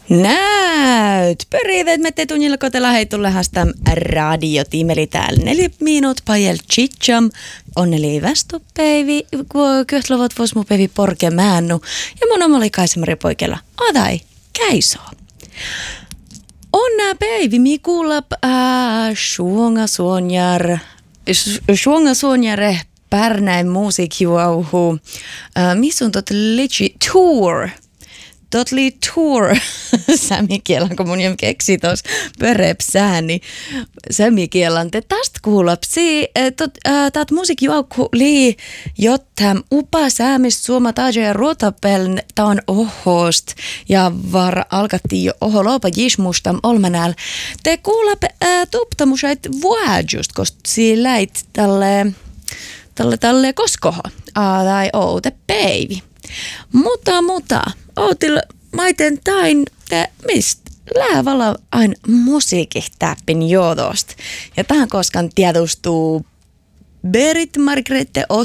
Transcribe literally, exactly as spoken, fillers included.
Näyt! Pörivet me te tunnilla kotella heitulla hastam radiotiimeli täällä. Neljä minuut pajel chicham. Onneli västupäivi, kun köhtlovot vois mu päivi porke mäännu. Ja mun omali kaisemari poikella. Adai, käiso. Onna päivi mi kuulap äh, suonga suonjar. Suonga suonjare pärnäin musiikkiuauhu. Äh, missä on tot litsi tour. Totli tour sämikielan, kun mun jom keksi tos pörepsääni sämikielan. Te tästä kuulapsi, taat musiikkiuaukku lii, jotta upa säämistä suoma taaja ja ruotapeln taan ohost ja var alkatti jo oho loopa jismustam olmanääl. Te kuulap äh, tuptamusait vuodjust, kost si läit tälle, tälle, tälle koskoho, äh, tai oute päivi. Mutta, mutta, ootil maiten tain, te mist läävällä aina musiikitäppin jodost. Ja tähän koskaan tiedustuu Berit Margrethe